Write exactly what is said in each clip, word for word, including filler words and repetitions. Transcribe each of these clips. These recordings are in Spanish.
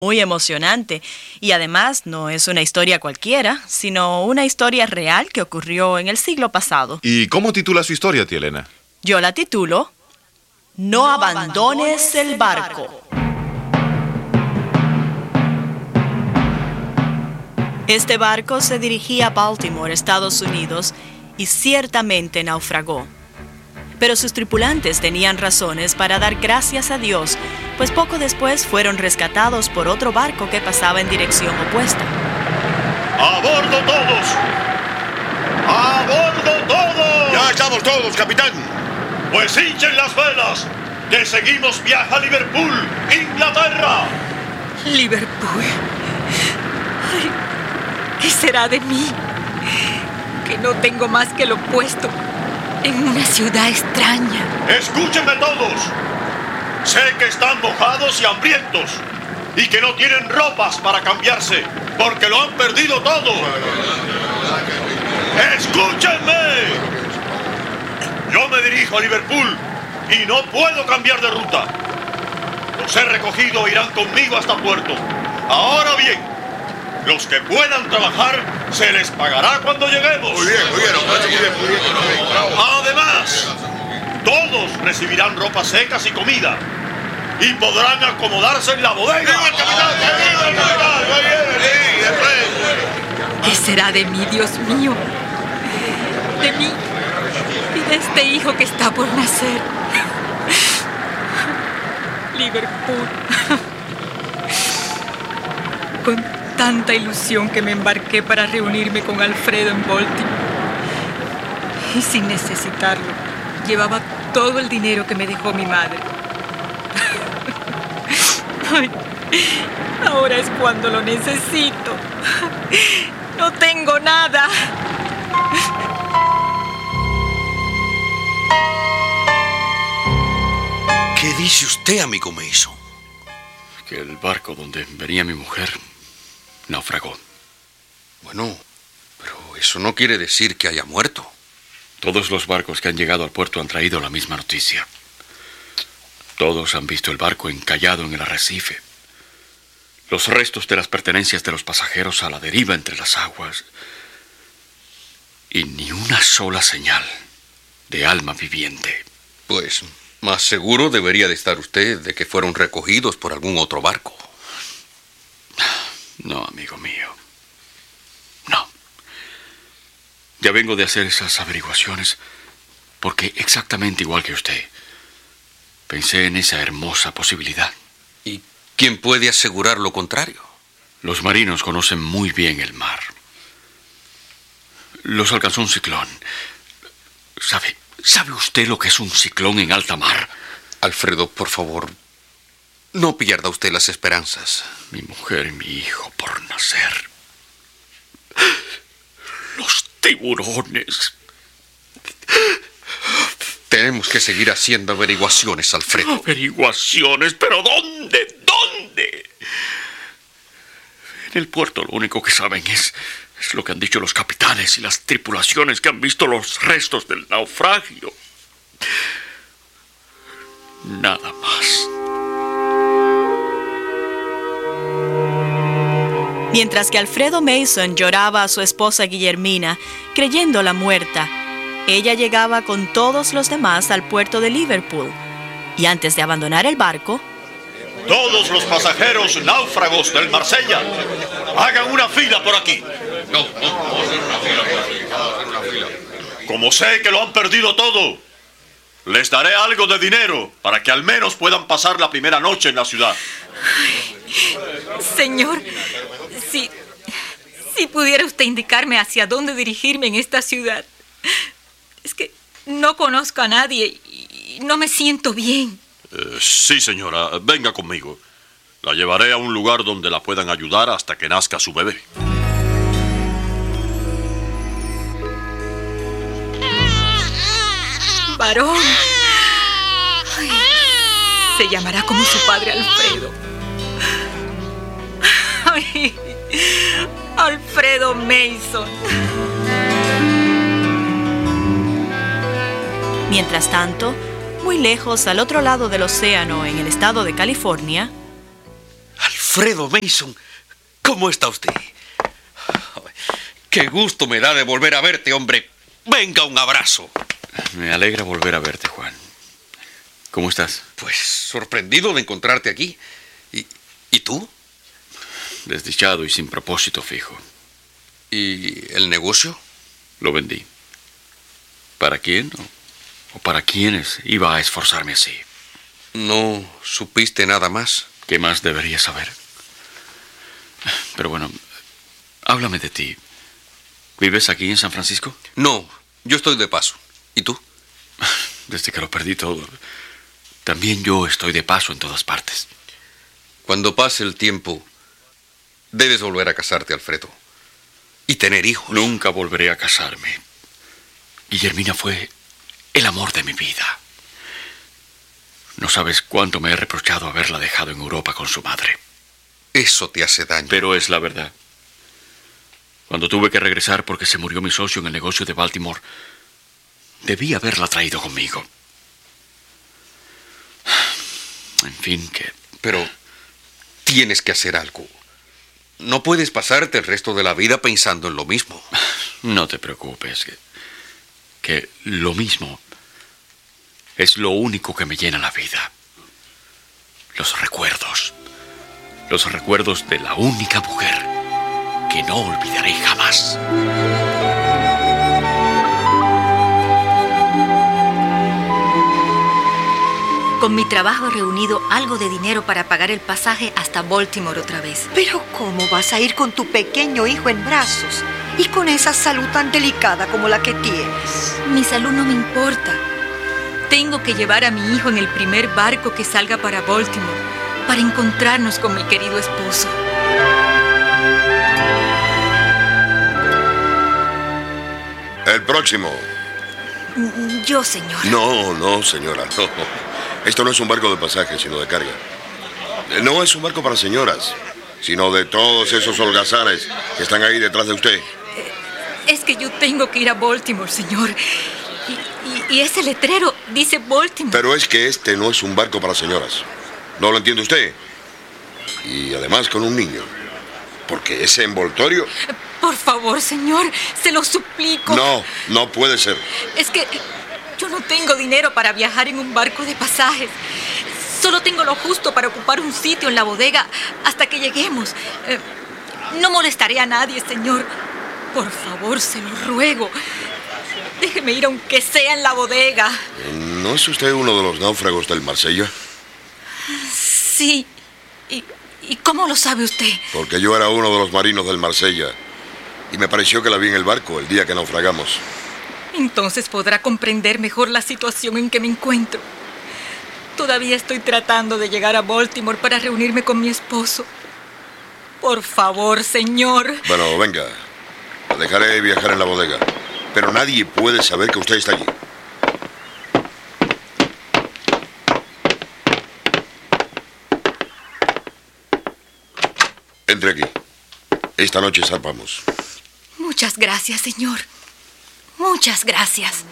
Muy emocionante. Y además no es una historia cualquiera, sino una historia real que ocurrió en el siglo pasado. ¿Y cómo titula su historia, tía Elena? Yo la titulo No, no abandones el barco. Este barco se dirigía a Baltimore, Estados Unidos, y ciertamente naufragó. Pero sus tripulantes tenían razones para dar gracias a Dios, pues poco después fueron rescatados por otro barco que pasaba en dirección opuesta. ¡A bordo todos! ¡A bordo todos! Ya estamos todos, capitán. Pues hinchen las velas, que seguimos viaje a Liverpool, Inglaterra. Liverpool. Ay, ¿qué será de mí? Que no tengo más que lo opuesto. En una ciudad extraña. Escúchenme todos. Sé que están mojados y hambrientos y que no tienen ropas para cambiarse porque lo han perdido todo. ¡Escúchenme! Yo me dirijo a Liverpool y no puedo cambiar de ruta. Los he recogido e irán conmigo hasta puerto. Ahora bien, los que puedan trabajar se les pagará cuando lleguemos. Muy bien, muy bien, muy bien, muy bien. Además, todos recibirán ropa secas y comida y podrán acomodarse en la bodega. ¡Viva el capitán! ¡Viva el capitán! ¡Muy bien! ¡Sí, después! ¿Qué será de mí, Dios mío? De mí y de este hijo que está por nacer. Liverpool. Con tanta ilusión que me embarqué para reunirme con Alfredo en Baltimore. Y sin necesitarlo, llevaba todo el dinero que me dejó mi madre. Ay, ahora es cuando lo necesito. No tengo nada. ¿Qué dice usted, amigo Mason? Que el barco donde venía mi mujer naufragó. Bueno, pero eso no quiere decir que haya muerto. Todos los barcos que han llegado al puerto han traído la misma noticia. Todos han visto el barco encallado en el arrecife. Los restos de las pertenencias de los pasajeros a la deriva entre las aguas. Y ni una sola señal de alma viviente. Pues más seguro debería de estar usted de que fueron recogidos por algún otro barco. No, amigo mío. No. Ya vengo de hacer esas averiguaciones porque exactamente igual que usted, pensé en esa hermosa posibilidad. ¿Y quién puede asegurar lo contrario? Los marinos conocen muy bien el mar. Los alcanzó un ciclón. ¿Sabe, ¿Sabe usted lo que es un ciclón en alta mar? Alfredo, por favor, no pierda usted las esperanzas. Mi mujer y mi hijo por nacer. Los tiburones. Tenemos que seguir haciendo averiguaciones, Alfredo. ¿Averiguaciones? ¿Pero dónde? ¿Dónde? En el puerto lo único que saben es, es lo que han dicho los capitanes y las tripulaciones que han visto los restos del naufragio. Nada más. Mientras que Alfredo Mason lloraba a su esposa Guillermina, creyéndola muerta, ella llegaba con todos los demás al puerto de Liverpool. Y antes de abandonar el barco... Todos los pasajeros náufragos del Marsella, hagan una fila por aquí. No, no, vamos a hacer una fila por aquí. Vamos a hacer una fila. Como sé que lo han perdido todo, les daré algo de dinero para que al menos puedan pasar la primera noche en la ciudad. Ay, señor, si, si pudiera usted indicarme hacia dónde dirigirme en esta ciudad. Es que no conozco a nadie y no me siento bien. Eh, sí, señora, venga conmigo. La llevaré a un lugar donde la puedan ayudar hasta que nazca su bebé. Varón. Ay, se llamará como su padre Alfredo. Ay, Alfredo Mason. Mientras tanto, muy lejos al otro lado del océano, en el estado de California... Alfredo. Alfredo Mason, ¿cómo está usted? Qué gusto me da de volver a verte, hombre. Venga, un abrazo. Me alegra volver a verte, Juan. ¿Cómo estás? Pues sorprendido de encontrarte aquí. ¿Y, ¿y tú? Desdichado y sin propósito fijo. ¿Y el negocio? Lo vendí. ¿Para quién o, o para quiénes iba a esforzarme así? ¿No supiste nada más? ¿Qué más debería saber? Pero bueno, háblame de ti. ¿Vives aquí en San Francisco? No, yo estoy de paso. ¿Y tú? Desde que lo perdí todo. También yo estoy de paso en todas partes. Cuando pase el tiempo, debes volver a casarte, Alfredo. Y tener hijos. Nunca volveré a casarme. Guillermina fue el amor de mi vida. No sabes cuánto me he reprochado haberla dejado en Europa con su madre. Eso te hace daño. Pero es la verdad. Cuando tuve que regresar porque se murió mi socio en el negocio de Baltimore, debí haberla traído conmigo. En fin, que... Pero tienes que hacer algo. No puedes pasarte el resto de la vida pensando en lo mismo. No te preocupes, que, que lo mismo es lo único que me llena la vida. Los recuerdos. Los recuerdos de la única mujer que no olvidaré jamás. Con mi trabajo he reunido algo de dinero para pagar el pasaje hasta Baltimore otra vez. Pero ¿cómo vas a ir con tu pequeño hijo en brazos y con esa salud tan delicada como la que tienes? Mi salud no me importa. Tengo que llevar a mi hijo en el primer barco que salga para Baltimore para encontrarnos con mi querido esposo. El próximo. Yo, señor. No, no, señora, no. Esto no es un barco de pasaje, sino de carga. No es un barco para señoras, sino de todos esos holgazanes que están ahí detrás de usted. Es que yo tengo que ir a Baltimore, señor. Y, y, y ese letrero dice Baltimore. Pero es que este no es un barco para señoras. ¿No lo entiende usted? Y además con un niño. Porque ese envoltorio... Por favor, señor, se lo suplico. No, no puede ser. Es que yo no tengo dinero para viajar en un barco de pasajes. Solo tengo lo justo para ocupar un sitio en la bodega hasta que lleguemos. Eh, no molestaré a nadie, señor. Por favor, se lo ruego. Déjeme ir aunque sea en la bodega. ¿No es usted uno de los náufragos del Marsella? Sí. ¿Y, y cómo lo sabe usted? Porque yo era uno de los marinos del Marsella. Y me pareció que la vi en el barco el día que naufragamos. Entonces podrá comprender mejor la situación en que me encuentro. Todavía estoy tratando de llegar a Baltimore para reunirme con mi esposo. Por favor, señor. Bueno, venga. La dejaré viajar en la bodega. Pero nadie puede saber que usted está allí. Entre aquí. Esta noche zarpamos. Muchas gracias, señor. Muchas gracias.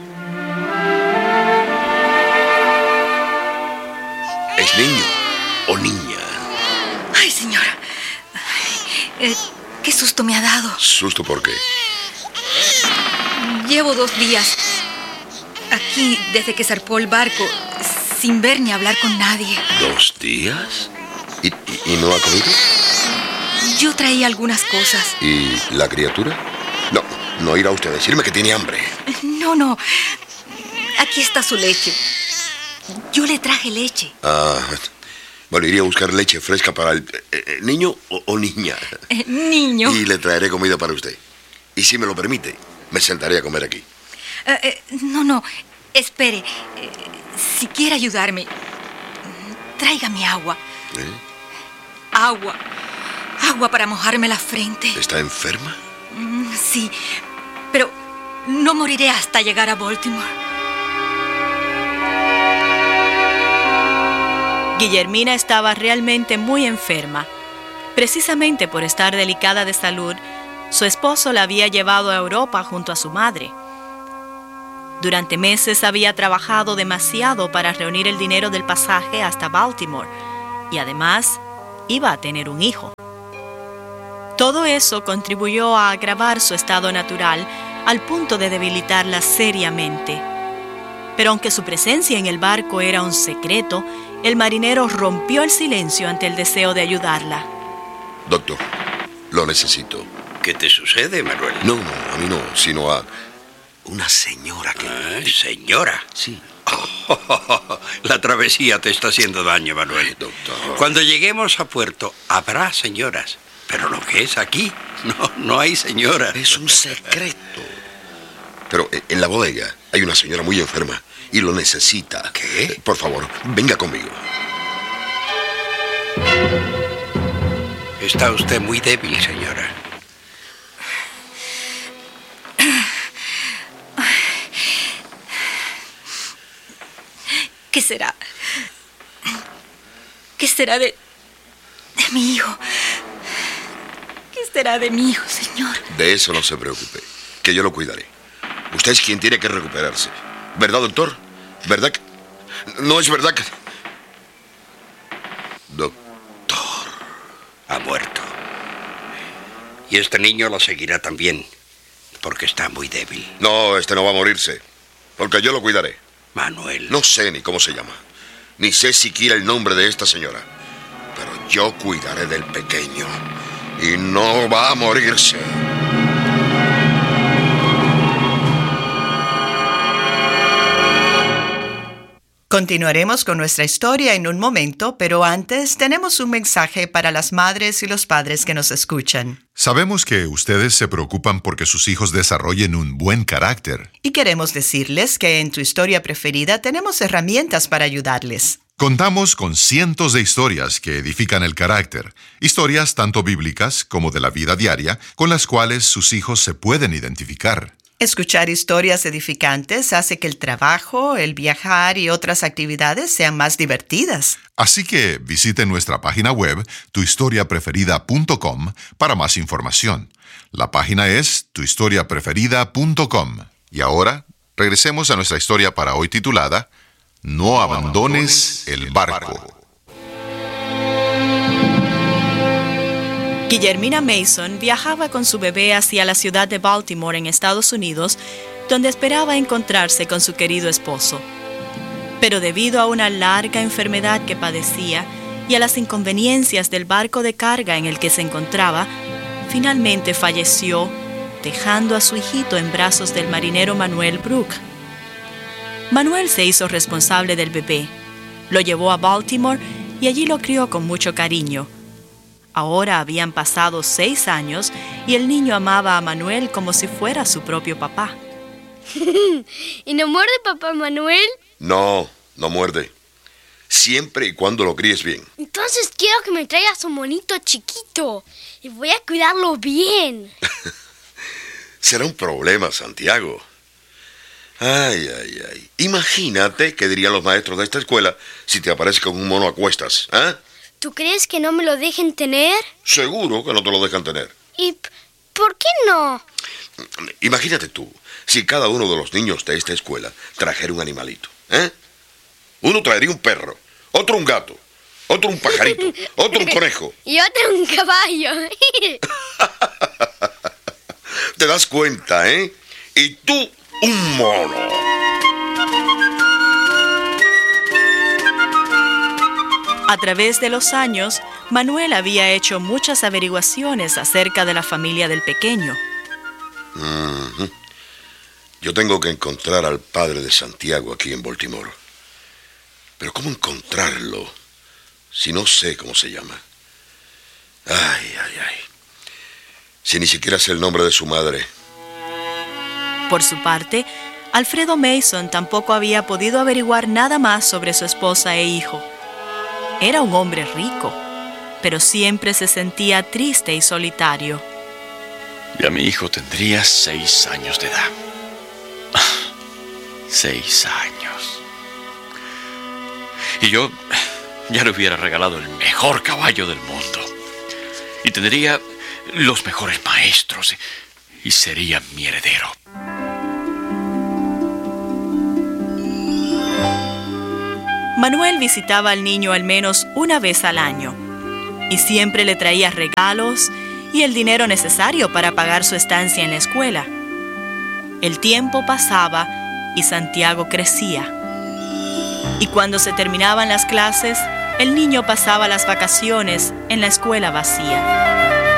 ¿Es niño o niña? Ay, señora. Ay, eh, qué susto me ha dado. ¿Susto por qué? Llevo dos días aquí desde que zarpó el barco sin ver ni hablar con nadie. ¿Dos días? ¿Y, y, y no ha comido? Yo traía algunas cosas. ¿Y la criatura? No, no irá usted a decirme que tiene hambre. No, no. Aquí está su leche. Yo le traje leche. Ah, bueno, iría a buscar leche fresca para el eh, niño o, o niña. Eh, niño. Y le traeré comida para usted. Y si me lo permite, me sentaré a comer aquí. Eh, eh, no, no. Espere. Eh, si quiere ayudarme, tráigame agua. ¿Eh? Agua. Agua para mojarme la frente. ¿Está enferma? Mm, sí, pero no moriré hasta llegar a Baltimore. Guillermina estaba realmente muy enferma. Precisamente por estar delicada de salud, su esposo la había llevado a Europa junto a su madre. Durante meses había trabajado demasiado para reunir el dinero del pasaje hasta Baltimore y además iba a tener un hijo. Todo eso contribuyó a agravar su estado natural al punto de debilitarla seriamente. Pero aunque su presencia en el barco era un secreto, el marinero rompió el silencio ante el deseo de ayudarla. Doctor, lo necesito. ¿Qué te sucede, Manuel? No, no, a mí no, sino a una señora que... Ah, ¿señora? Sí. Oh, la travesía te está haciendo daño, Manuel. Doctor. Cuando lleguemos a puerto, habrá señoras. Pero lo que es aquí, no, no hay señoras. Es un secreto. Pero en la bodega hay una señora muy enferma y lo necesita. ¿Qué? Por favor, venga conmigo. Está usted muy débil, señora. ¿Qué será? ¿Qué será de, de mi hijo? ¿Qué será de mi hijo, señor? De eso no se preocupe, que yo lo cuidaré. Usted es quien tiene que recuperarse. ¿Verdad, doctor? ¿Verdad que... No es verdad que... Doctor... Ha muerto. Y este niño lo seguirá también, porque está muy débil. No, este no va a morirse, porque yo lo cuidaré. Manuel. No sé ni cómo se llama, ni sé siquiera el nombre de esta señora, pero yo cuidaré del pequeño y no va a morirse. Continuaremos con nuestra historia en un momento, pero antes tenemos un mensaje para las madres y los padres que nos escuchan. Sabemos que ustedes se preocupan porque sus hijos desarrollen un buen carácter. Y queremos decirles que en Tu Historia Preferida tenemos herramientas para ayudarles. Contamos con cientos de historias que edifican el carácter, historias tanto bíblicas como de la vida diaria, con las cuales sus hijos se pueden identificar. Escuchar historias edificantes hace que el trabajo, el viajar y otras actividades sean más divertidas. Así que visite nuestra página web tu historia preferida punto com para más información. La página es tu historia preferida punto com. Y ahora, regresemos a nuestra historia para hoy titulada No abandones el barco. Guillermina Mason viajaba con su bebé hacia la ciudad de Baltimore en Estados Unidos, donde esperaba encontrarse con su querido esposo. Pero debido a una larga enfermedad que padecía y a las inconveniencias del barco de carga en el que se encontraba, finalmente falleció, dejando a su hijito en brazos del marinero Manuel Brook. Manuel se hizo responsable del bebé, lo llevó a Baltimore y allí lo crió con mucho cariño. Ahora habían pasado seis años y el niño amaba a Manuel como si fuera su propio papá. ¿Y no muerde papá Manuel? No, no muerde. Siempre y cuando lo críes bien. Entonces quiero que me traigas un monito chiquito y voy a cuidarlo bien. Será un problema, Santiago. Ay, ay, ay. Imagínate qué dirían los maestros de esta escuela si te apareces con un mono a cuestas, ¿ah? ¿eh? ¿Tú crees que no me lo dejen tener? Seguro que no te lo dejan tener. ¿Y por qué no? Imagínate tú, si cada uno de los niños de esta escuela trajera un animalito, ¿eh? Uno traería un perro, otro un gato, otro un pajarito, otro un conejo. Y otro un caballo. ¿Te das cuenta, eh? Y tú, un mono. A través de los años, Manuel había hecho muchas averiguaciones acerca de la familia del pequeño. Uh-huh. Yo tengo que encontrar al padre de Santiago aquí en Baltimore. Pero ¿cómo encontrarlo si no sé cómo se llama? Ay, ay, ay. Si ni siquiera sé el nombre de su madre. Por su parte, Alfredo Mason tampoco había podido averiguar nada más sobre su esposa e hijo. Era un hombre rico, pero siempre se sentía triste y solitario. Ya mi hijo tendría seis años de edad. Seis años. Y yo ya le hubiera regalado el mejor caballo del mundo. Y tendría los mejores maestros. Y sería mi heredero. Manuel visitaba al niño al menos una vez al año. y siempre le traía regalos y el dinero necesario para pagar su estancia en la escuela. El tiempo pasaba y Santiago crecía. Y cuando se terminaban las clases, el niño pasaba las vacaciones en la escuela vacía.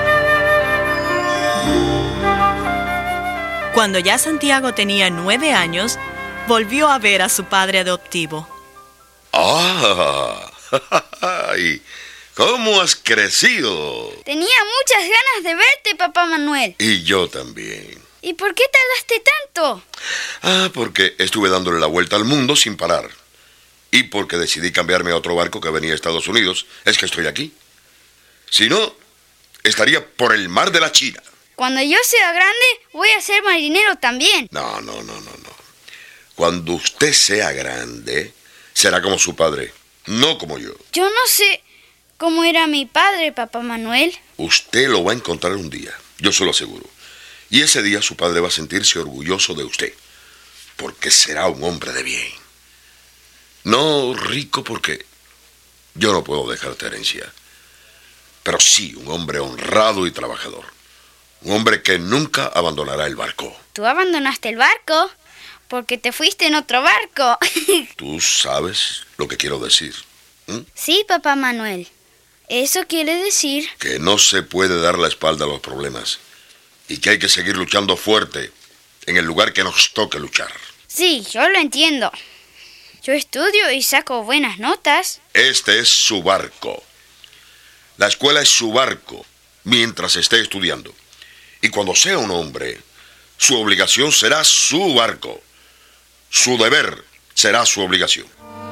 Cuando ya Santiago tenía nueve años, volvió a ver a su padre adoptivo. ¡Ah! ¡Ay! ¿Cómo has crecido? Tenía muchas ganas de verte, papá Manuel. Y yo también. ¿Y por qué tardaste tanto? Ah, porque estuve dándole la vuelta al mundo sin parar. Y porque decidí cambiarme a otro barco que venía a Estados Unidos, es que estoy aquí. Si no, estaría por el mar de la China. Cuando yo sea grande, voy a ser marinero también. No, no, no, no, no. Cuando usted sea grande, será como su padre, no como yo. Yo no sé cómo era mi padre, papá Manuel. Usted lo va a encontrar un día, yo se lo aseguro. Y ese día su padre va a sentirse orgulloso de usted, porque será un hombre de bien. No rico porque yo no puedo dejarte herencia, pero sí un hombre honrado y trabajador. Un hombre que nunca abandonará el barco. ¿Tú abandonaste el barco? Porque te fuiste en otro barco. Tú sabes lo que quiero decir. ¿Mm? Sí, papá Manuel. Eso quiere decir que no se puede dar la espalda a los problemas y que hay que seguir luchando fuerte en el lugar que nos toque luchar. Sí, yo lo entiendo. Yo estudio y saco buenas notas. Este es su barco. La escuela es su barco mientras esté estudiando. Y cuando sea un hombre, su obligación será su barco. Su deber será su obligación.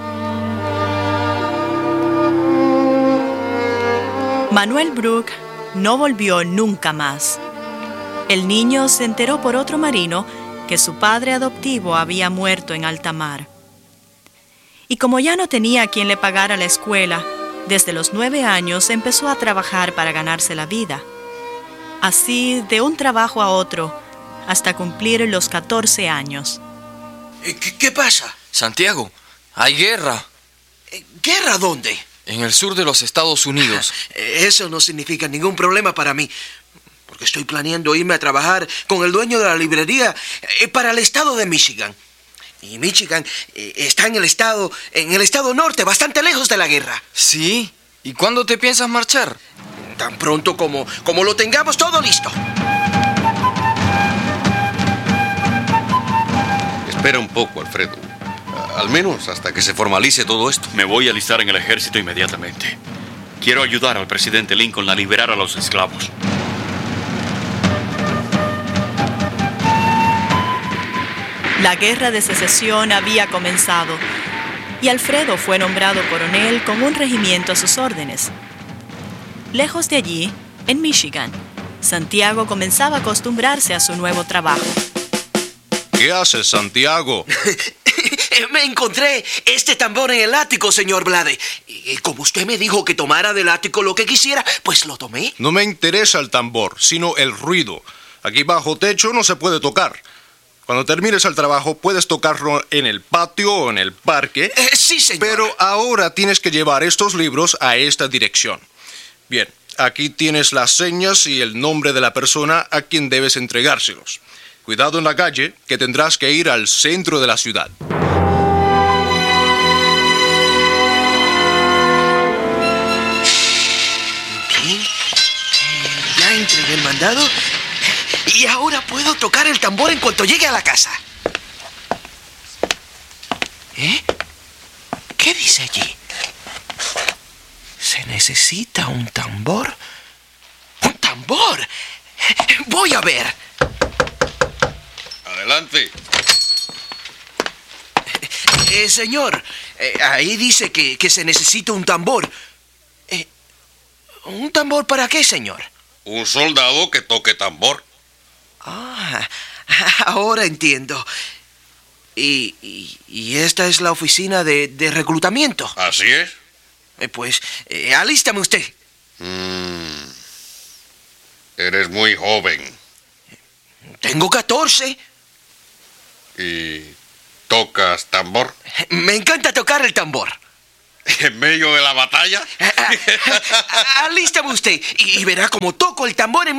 Manuel Brook no volvió nunca más. El niño se enteró por otro marino que su padre adoptivo había muerto en alta mar. Y como ya no tenía quien le pagara la escuela, desde los nueve años empezó a trabajar para ganarse la vida. Así, de un trabajo a otro, hasta cumplir los catorce años. ¿Qué, qué pasa? Santiago, hay guerra. ¿Guerra dónde? En el sur de los Estados Unidos. Eso no significa ningún problema para mí, porque estoy planeando irme a trabajar con el dueño de la librería para el estado de Michigan. Y Michigan está en el estado, en el estado norte, bastante lejos de la guerra. ¿Sí? ¿Y cuándo te piensas marchar? Tan pronto como, como lo tengamos todo listo. Espera un poco, Alfredo. Al menos hasta que se formalice todo esto. Me voy a alistar en el ejército inmediatamente. Quiero ayudar al presidente Lincoln a liberar a los esclavos. La guerra de secesión había comenzado y Alfredo fue nombrado coronel con un regimiento a sus órdenes. Lejos de allí, en Michigan, Santiago comenzaba a acostumbrarse a su nuevo trabajo. ¿Qué haces, Santiago? Me encontré este tambor en el ático, señor Blade. Y como usted me dijo que tomara del ático lo que quisiera, pues lo tomé. No me interesa el tambor, sino el ruido. Aquí bajo techo no se puede tocar. Cuando termines el trabajo, puedes tocarlo en el patio o en el parque. Eh, sí, señor. Pero ahora tienes que llevar estos libros a esta dirección. Bien, aquí tienes las señas y el nombre de la persona a quien debes entregárselos. Cuidado en la calle, que tendrás que ir al centro de la ciudad. Bien, ya entregué el mandado y ahora puedo tocar el tambor en cuanto llegue a la casa. ¿Eh? ¿Qué dice allí? ¿Se necesita un tambor? ¡Un tambor! Voy a ver. Adelante. Eh, señor, eh, ahí dice que, que se necesita un tambor. Eh, ¿Un tambor para qué, señor? Un soldado que toque tambor. Ah, ahora entiendo. Y, y, y esta es la oficina de, de reclutamiento. Así es. Eh, pues, eh, alístame usted. Mm. Eres muy joven. Tengo catorce. ¿Y tocas tambor? Me encanta tocar el tambor. ¿En medio de la batalla? Alístame usted y, y verá como toco el tambor en